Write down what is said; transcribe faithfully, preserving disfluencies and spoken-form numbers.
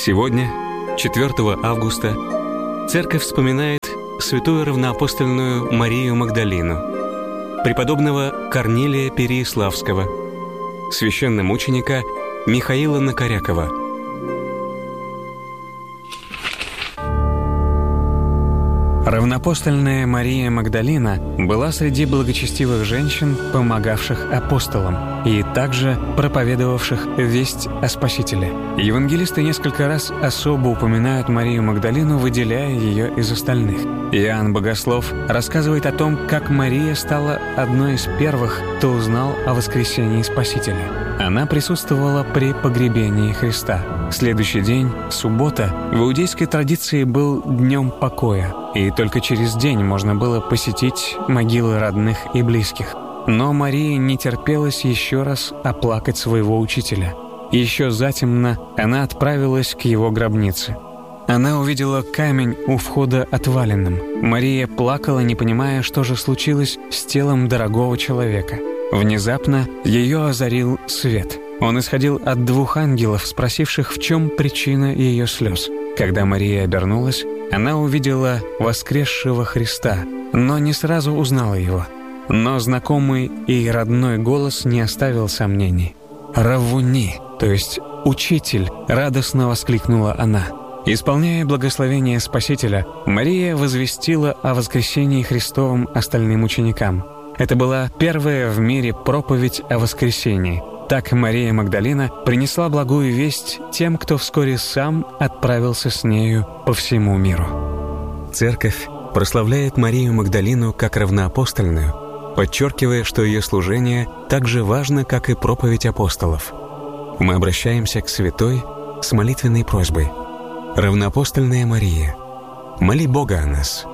Сегодня, четвёртого августа, Церковь вспоминает святую равноапостольную Марию Магдалину, преподобного Корнилия Переяславского, священномученика Михаила Накорякова. Равноапостольная Мария Магдалина была среди благочестивых женщин, помогавших апостолам и также проповедовавших весть о Спасителе. Евангелисты несколько раз особо упоминают Марию Магдалину, выделяя ее из остальных. Иоанн Богослов рассказывает о том, как Мария стала одной из первых, кто узнал о воскресении Спасителя. Она присутствовала при погребении Христа. Следующий день, суббота, в иудейской традиции был днем покоя, и только через день можно было посетить могилы родных и близких. Но Марии не терпелось еще раз оплакать своего учителя. Еще затемно она отправилась к его гробнице. Она увидела камень у входа отваленным. Мария плакала, не понимая, что же случилось с телом дорогого человека. Внезапно ее озарил свет. Он исходил от двух ангелов, спросивших, в чем причина ее слез. Когда Мария обернулась, она увидела воскресшего Христа, но не сразу узнала его. Но знакомый и родной голос не оставил сомнений. «Раввуни», то есть «учитель», радостно воскликнула она. Исполняя благословение Спасителя, Мария возвестила о воскресении Христовом остальным ученикам. Это была первая в мире проповедь о воскресении. Так Мария Магдалина принесла благую весть тем, кто вскоре сам отправился с нею по всему миру. Церковь прославляет Марию Магдалину как равноапостольную, подчеркивая, что ее служение так же важно, как и проповедь апостолов. Мы обращаемся к святой с молитвенной просьбой. Равноапостольная Мария, моли Бога о нас.